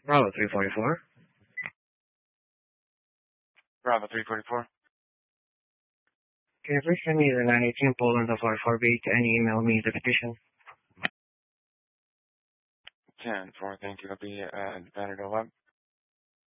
Bravo 344. Bravo 344. Can you please send me the 918 Poland of 44B and email me the petition? 10-4, thank you. I'll be at Vanderbilt Web.